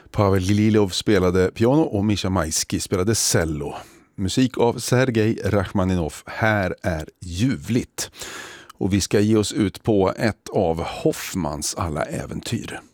Pavel Lilov spelade piano och Mischa Maisky spelade cello. Musik av Sergej Rachmaninov. Här är ljuvligt. Och vi ska ge oss ut på ett av Hoffmans alla äventyr.